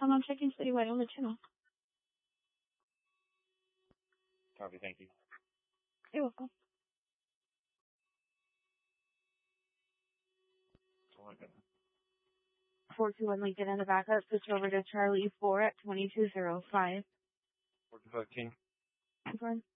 I'm checking citywide on the channel. Copy, thank you. You're welcome. 421 Lincoln in the backup. Switch over to Charlie 4 at 2205. 45 King. Confirm.